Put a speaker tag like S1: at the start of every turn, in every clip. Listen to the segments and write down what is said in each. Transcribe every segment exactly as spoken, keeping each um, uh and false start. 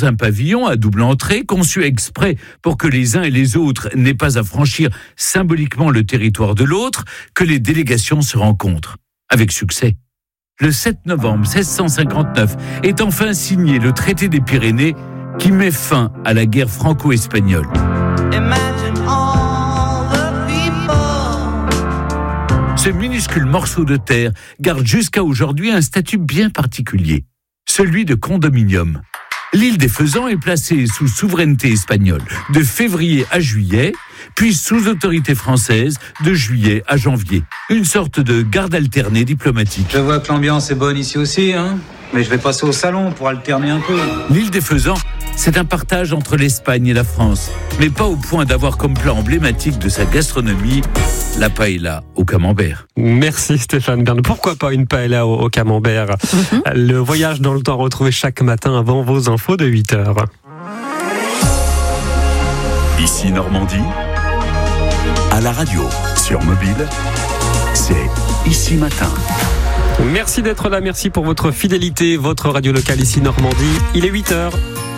S1: dans un pavillon à double entrée conçu exprès pour que les uns et les autres n'aient pas à franchir symboliquement le territoire de l'autre, que les délégations se rencontrent. Avec succès. Le sept novembre seize cent cinquante-neuf est enfin signé le traité des Pyrénées qui met fin à la guerre franco-espagnole. Ce minuscule morceau de terre garde jusqu'à aujourd'hui un statut bien particulier, celui de condominium. L'île des Faisans est placée sous souveraineté espagnole de février à juillet, puis sous autorité française de juillet à janvier. Une sorte de garde alternée diplomatique.
S2: Je vois que l'ambiance est bonne ici aussi, hein, mais je vais passer au salon pour alterner un peu.
S1: L'île des Faisans, c'est un partage entre l'Espagne et la France, mais pas au point d'avoir comme plat emblématique de sa gastronomie la paella au camembert.
S3: Merci Stéphane Bern. Pourquoi pas une paella au, au camembert? Mm-hmm. Le voyage dans le temps retrouvé chaque matin avant vos infos de huit heures.
S4: Ici Normandie, à la radio, sur mobile, c'est Ici Matin.
S3: Merci d'être là, merci pour votre fidélité, votre radio locale ici Normandie. Il est huit heures.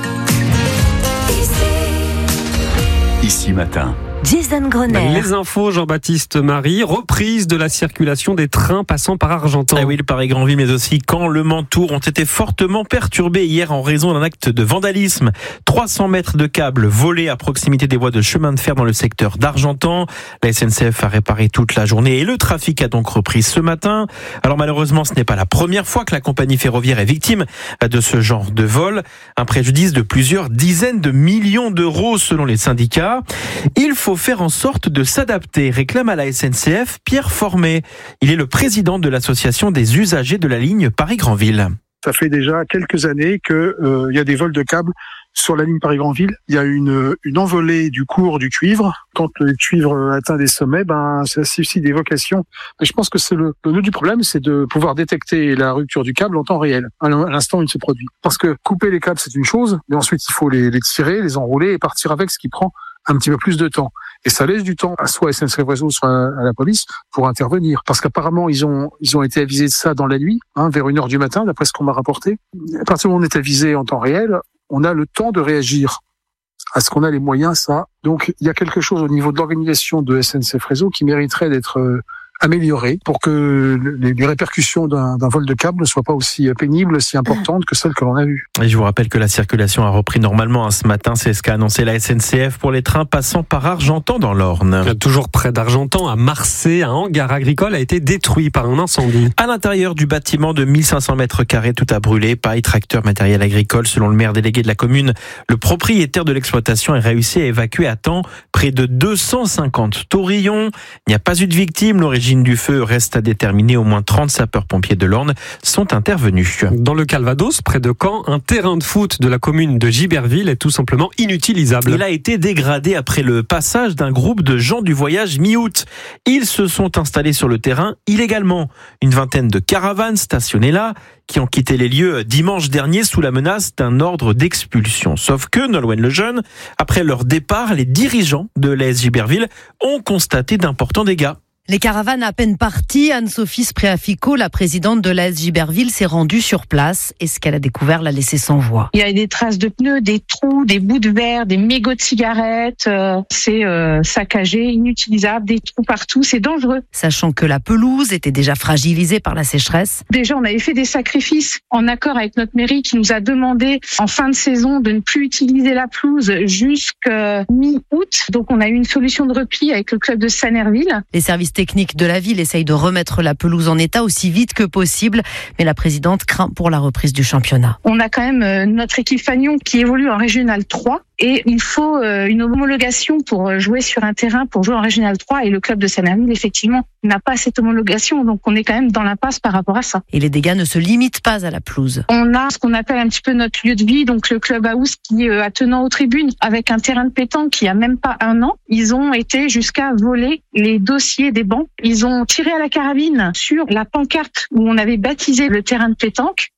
S4: Ici Matin.
S5: Jason Grenet.
S3: Les infos, Jean-Baptiste Marie, reprise de la circulation des trains passant par Argentan.
S6: Ah oui, le Paris-Grandville, mais aussi Caen, Le Mans, Tours ont été fortement perturbés hier en raison d'un acte de vandalisme. trois cents mètres de câbles volés à proximité des voies de chemin de fer dans le secteur d'Argentan. La S N C F a réparé toute la journée et le trafic a donc repris ce matin. Alors malheureusement, ce n'est pas la première fois que la compagnie ferroviaire est victime de ce genre de vol. Un préjudice de plusieurs dizaines de millions d'euros selon les syndicats. Il faut faire en sorte de s'adapter, réclame à la S N C F Pierre Formé. Il est le président de l'association des usagers de la ligne Paris-Grandville.
S7: Ça fait déjà quelques années que euh, il y a des vols de câbles sur la ligne Paris-Grandville. Il y a une, une envolée du cours du cuivre. Quand le cuivre atteint des sommets, ben ça suscite des vocations. Mais je pense que c'est le, le nœud du problème, c'est de pouvoir détecter la rupture du câble en temps réel, à l'instant où il se produit. Parce que couper les câbles, c'est une chose, mais ensuite il faut les, les tirer, les enrouler et partir avec, ce qui prend un petit peu plus de temps. Et ça laisse du temps à soit S N C F Réseau, soit à la police pour intervenir. Parce qu'apparemment, ils ont ils ont été avisés de ça dans la nuit, hein, vers une heure du matin, d'après ce qu'on m'a rapporté. À partir du moment où on est avisé en temps réel, on a le temps de réagir. Est-ce qu'on a les moyens, ça? Donc, il y a quelque chose au niveau de l'organisation de S N C F Réseau qui mériterait d'être euh, amélioré pour que les, les répercussions d'un, d'un vol de câble ne soient pas aussi pénibles, si importantes que celles que l'on a vues.
S6: Et je vous rappelle que la circulation a repris normalement hein, ce matin. C'est ce qu'a annoncé la S N C F pour les trains passant par Argentan dans l'Orne.
S3: Toujours près d'Argentan, à Marseille, un hangar agricole a été détruit par un incendie.
S6: À l'intérieur du bâtiment de mille cinq cents mètres carrés, tout a brûlé. Paille, tracteur, matériel agricole. Selon le maire délégué de la commune, le propriétaire de l'exploitation a réussi à évacuer à temps près de deux cent cinquante taurillons. Il n'y a pas eu de victime. L'origine du feu reste à déterminer. Au moins trente sapeurs-pompiers de l'Orne sont intervenus.
S3: Dans le Calvados, près de Caen, un terrain de foot de la commune de Giberville est tout simplement inutilisable.
S6: Il a été dégradé après le passage d'un groupe de gens du voyage mi-août. Ils se sont installés sur le terrain illégalement. Une vingtaine de caravanes stationnées là, qui ont quitté les lieux dimanche dernier sous la menace d'un ordre d'expulsion. Sauf que, Nolwenn Lejeune, après leur départ, les dirigeants de l'A S Giberville ont constaté d'importants dégâts.
S5: Les caravanes à peine parties, Anne-Sophie Spreafico, la présidente de l'A S Giberville, s'est rendue sur place et ce qu'elle a découvert l'a laissé sans voix.
S8: Il y a des traces de pneus, des trous, des bouts de verre, des mégots de cigarettes. Euh, c'est euh, saccagé, inutilisable, des trous partout, c'est dangereux.
S5: Sachant que la pelouse était déjà fragilisée par la sécheresse.
S8: Déjà, on avait fait des sacrifices en accord avec notre mairie qui nous a demandé en fin de saison de ne plus utiliser la pelouse jusqu'à mi-août. Donc on a eu une solution de repli avec le club de Sanerville.
S5: Les services techniques de la ville essayent de remettre la pelouse en état aussi vite que possible, mais la présidente craint pour la reprise du championnat.
S8: On a quand même notre équipe Fagnon qui évolue en Régional trois et il faut une homologation pour jouer sur un terrain, pour jouer en Régional trois et le club de Sanerville, effectivement, n'a pas cette homologation, donc on est quand même dans l'impasse par rapport à ça.
S5: Et les dégâts ne se limitent pas à la pelouse.
S8: On a ce qu'on appelle un petit peu notre lieu de vie, donc le club house qui est attenant aux tribunes avec un terrain de pétanque qui a même pas un an. Ils ont été jusqu'à voler les dossiers des bancs. Ils ont tiré à la carabine sur la pancarte où on avait baptisé le terrain de pétanque.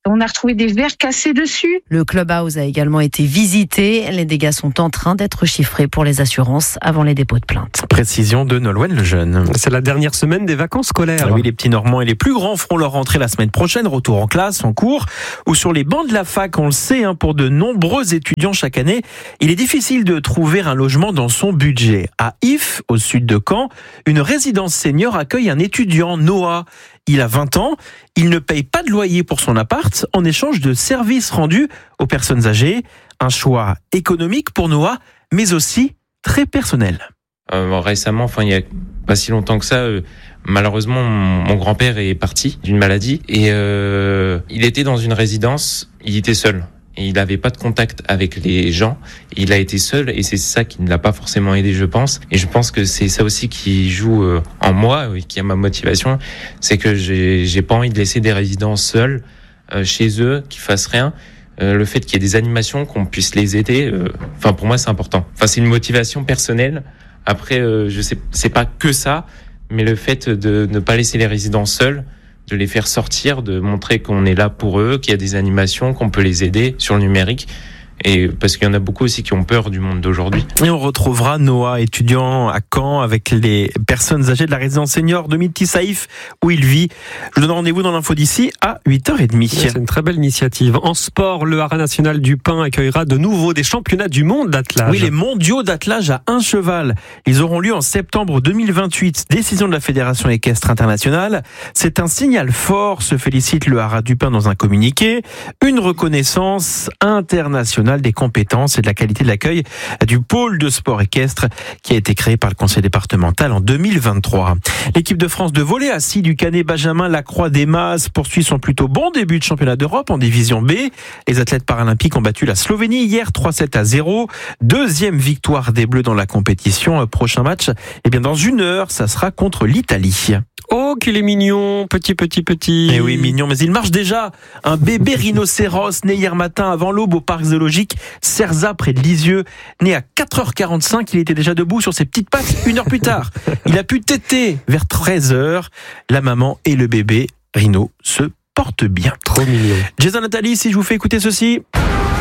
S8: On a retrouvé des verres cassés dessus.
S5: Le clubhouse a également été visité. Les dégâts sont en train d'être chiffrés pour les assurances avant les dépôts de plainte.
S6: Précision de Nolwenn Lejeune.
S3: C'est la dernière semaine des vacances scolaires.
S6: Ah oui, les petits Normands et les plus grands feront leur rentrée la semaine prochaine. Retour en classe, en cours ou sur les bancs de la fac. On le sait, hein, pour de nombreux étudiants chaque année, il est difficile de trouver un logement dans son budget. À Ifs, au sud de Caen, une résidence senior accueille un étudiant, Noah. Il a vingt ans, il ne paye pas de loyer pour son appart en échange de services rendus aux personnes âgées. Un choix économique pour Noah, mais aussi très personnel.
S9: Euh, récemment, enfin il y a pas si longtemps que ça, euh, malheureusement mon, mon grand-père est parti d'une maladie et euh, il était dans une résidence, il était seul. Et il n'avait pas de contact avec les gens. Il a été seul et c'est ça qui ne l'a pas forcément aidé, je pense. Et je pense que c'est ça aussi qui joue en moi, qui est ma motivation. C'est que j'ai, j'ai pas envie de laisser des résidents seuls euh, chez eux, qui fassent rien. Euh, le fait qu'il y ait des animations, qu'on puisse les aider, euh, enfin pour moi c'est important. Enfin c'est une motivation personnelle. Après, euh, je sais, c'est pas que ça, mais le fait de ne pas laisser les résidents seuls, de les faire sortir, de montrer qu'on est là pour eux, qu'il y a des animations, qu'on peut les aider sur le numérique. Et parce qu'il y en a beaucoup aussi qui ont peur du monde d'aujourd'hui.
S6: Et on retrouvera Noah, étudiant à Caen, avec les personnes âgées de la résidence senior de Miti Saïf, où il vit. Je vous donne rendez-vous dans l'info d'ici à huit heures trente.
S3: C'est une très belle initiative. En sport, le Haras National du Pin accueillera de nouveau des championnats du monde d'attelage.
S6: Oui, les mondiaux d'attelage à un cheval. Ils auront lieu en septembre deux mille vingt-huit. Décision de la Fédération équestre internationale. C'est un signal fort, se félicite le Haras du Pin dans un communiqué. Une reconnaissance internationale des compétences et de la qualité de l'accueil du pôle de sport équestre qui a été créé par le conseil départemental en deux mille vingt-trois. L'équipe de France de volley assis du Canet Benjamin Lacroix des Mazes poursuit son plutôt bon début de championnat d'Europe en division B. Les athlètes paralympiques ont battu la Slovénie hier trois sept à zéro. Deuxième victoire des Bleus dans la compétition. Prochain match, eh bien dans une heure, ça sera contre l'Italie.
S3: Oh, qu'il est mignon, petit, petit, petit.
S6: Eh oui, mignon, mais il marche déjà. Un bébé rhinocéros né hier matin avant l'aube au parc zoologique Cerza près de Lisieux. Né à quatre heures quarante-cinq, il était déjà debout sur ses petites pattes une heure plus tard. Il a pu téter vers treize heures. La maman et le bébé rhino se portent bien.
S3: Trop mignon.
S6: Jason Nathalie, si je vous fais écouter ceci.
S3: Ah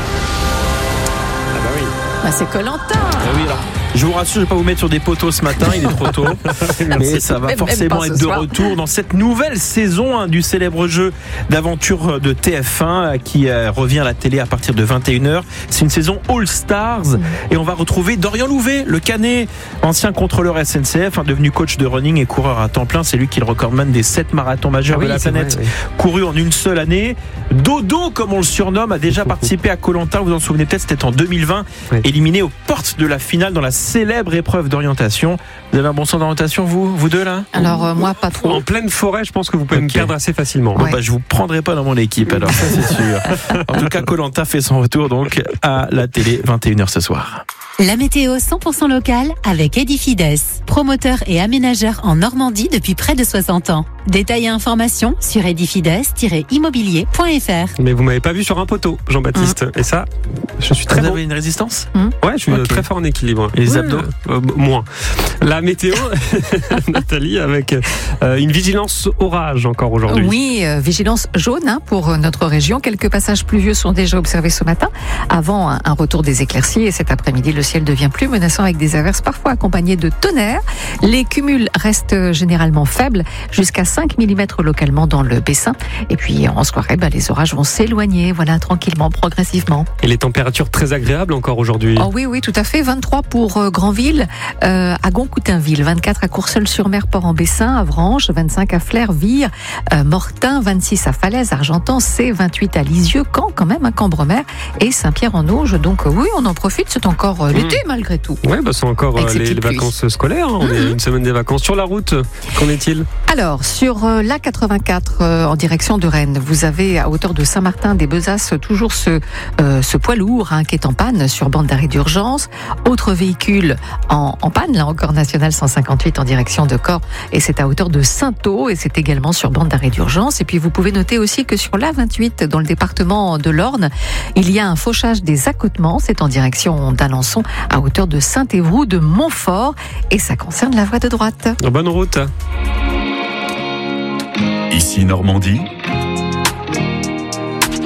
S3: bah oui.
S10: Bah c'est Koh-Lanta.
S6: Eh oui, alors. Je vous rassure, je ne vais pas vous mettre sur des poteaux ce matin, il est trop tôt. Mais ça va
S10: Même-
S6: forcément
S10: même pas
S6: être
S10: ce
S6: de
S10: soir.
S6: retour dans cette nouvelle saison hein, du célèbre jeu d'aventure de T F un euh, qui euh, revient à la télé à partir de vingt et une heures. C'est une saison All Stars mmh. et on va retrouver Dorian Louvet, le Canet, ancien contrôleur S N C F, hein, devenu coach de running et coureur à temps plein. C'est lui qui est le recordman des sept marathons majeurs
S3: Ah oui,
S6: de la
S3: c'est
S6: planète,
S3: vrai, oui.
S6: couru en une seule année. Dodo, comme on le surnomme, a déjà participé à Koh-Lanta, vous vous en souvenez peut-être, c'était en deux mille vingt,
S3: Oui.
S6: éliminé aux portes de la finale dans la célèbre épreuve d'orientation. Vous avez un bon sens d'orientation, vous, vous deux là?
S10: Alors euh, moi pas trop.
S3: En pleine forêt, je pense que vous pouvez
S6: Ok.
S3: me perdre assez facilement.
S6: Bon,
S10: Ouais.
S6: bah, je vous prendrai pas dans mon équipe, alors ça c'est sûr. En tout cas, Koh-Lanta fait son retour donc à la télé, vingt et une heures ce soir.
S11: La météo cent pour cent locale avec Edifides, promoteur et aménageur en Normandie depuis près de soixante ans. Détails et informations sur edifides tiret immobilier point f r.
S3: Mais vous m'avez pas vu sur un poteau, Jean-Baptiste. Et ça, je suis très
S6: Vous
S3: bon.
S6: avez une résistance?
S3: Ouais, je suis
S6: Ok.
S3: très fort en équilibre.
S6: Et les
S3: Ouais,
S6: abdos
S3: euh, Moins. La météo, Nathalie, avec euh, une vigilance orage encore aujourd'hui.
S10: Oui, euh, vigilance jaune hein, pour euh, notre région. Quelques passages pluvieux sont déjà observés ce matin, avant un, un retour des éclaircies. Et cet après-midi, le ciel devient plus menaçant avec des averses parfois accompagnées de tonnerre. Les cumuls restent généralement faibles, jusqu'à cinq millimètres localement dans le Bessin. Et puis en soirée, bah, les orages vont s'éloigner, voilà, tranquillement, progressivement.
S3: Et les températures très agréables encore aujourd'hui.
S10: Oh oui, oui, tout à fait. vingt-trois pour euh, Granville, euh, à Goncoutainville, vingt-quatre à Courseulles-sur-Mer, Port-en-Bessin, Avranches, vingt-cinq à Flers, Vire, euh, Mortain, vingt-six à Falaise, Argentan, C, vingt-huit à Lisieux, Caen quand même, à Cambremer et Saint-Pierre-en-Auge. Donc euh, oui, on en profite, c'est encore euh, l'été malgré tout.
S3: Ouais, bah c'est encore
S10: Avec
S3: euh,
S10: ces
S3: les, les
S10: petites pluies.
S3: vacances scolaires. hein. On est une semaine des vacances. Sur la route, qu'en est-il?
S10: Alors, sur euh, l'A quatre-vingt-quatre euh, en direction de Rennes, vous avez à hauteur de Saint-Martin des Besasses toujours ce, euh, ce poids lourd hein, qui est en panne sur bande d'arrêt d'urgence. Autre véhicule en, en panne, là encore national cent cinquante-huit en direction de Caen et c'est à hauteur de Saint-Au et c'est également sur bande d'arrêt d'urgence. Et puis vous pouvez noter aussi que sur l'A vingt-huit dans le département de l'Orne, il y a un fauchage des accotements, c'est en direction d'Alençon à hauteur de Saint-Évroult de Montfort et ça concerne la voie de droite.
S3: Bonne route.
S4: Ici Normandie.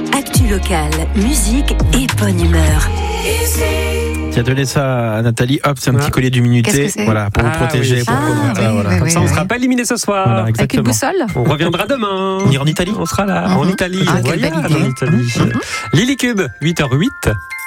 S12: Actu locale, musique et bonne humeur.
S6: Tu as donné ça à Nathalie, hop, c'est un petit collier du minuté, voilà, pour
S3: ah,
S6: vous protéger.
S3: Oui,
S6: pour
S3: ah,
S6: vous,
S3: oui,
S6: voilà.
S3: oui, Comme oui, ça, on ne
S10: oui.
S3: sera pas éliminé ce soir.
S6: Voilà,
S10: Avec une boussole.
S3: On reviendra demain.
S6: On ira en Italie.
S3: On sera là,
S10: mm-hmm.
S3: en Italie.
S10: Ah,
S3: Voyage
S10: quelle belle idée.
S3: en Italie. Mm-hmm. Lily Cube, huit heures huit.